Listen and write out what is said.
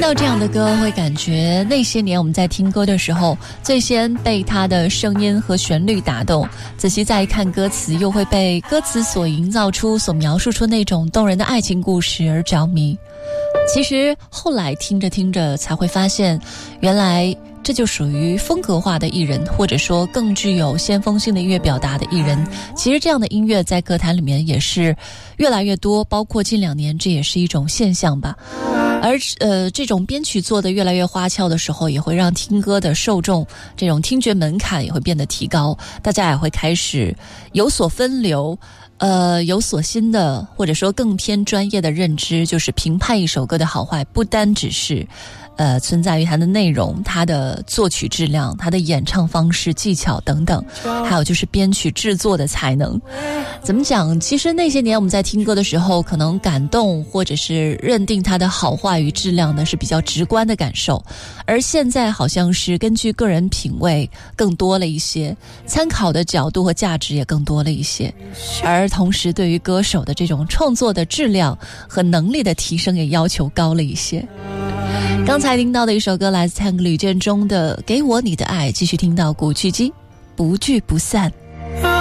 到这样的歌，会感觉那些年我们在听歌的时候，最先被它的声音和旋律打动，仔细再一看歌词，又会被歌词所营造出、所描述出那种动人的爱情故事而着迷。其实后来听着听着才会发现，原来这就属于风格化的艺人，或者说更具有先锋性的音乐表达的艺人。其实这样的音乐在歌坛里面也是越来越多，包括近2年这也是一种现象吧。而这种编曲做得越来越花俏的时候，也会让听歌的受众这种听觉门槛也会变得提高，大家也会开始有所分流，有所新的或者说更偏专业的认知，就是评判一首歌的好坏，不单只是存在于它的内容、它的作曲质量、它的演唱方式、技巧等等，还有就是编曲制作的才能。怎么讲？其实那些年我们在听歌的时候，可能感动或者是认定它的好坏与质量的是比较直观的感受，而现在好像是根据个人品味更多了一些，参考的角度和价值也更多了一些，而同时对于歌手的这种创作的质量和能力的提升也要求高了一些。刚才听到的一首歌来自 Tank 吕建中的《给我你的爱》，继续听到古巨基《不聚不散》。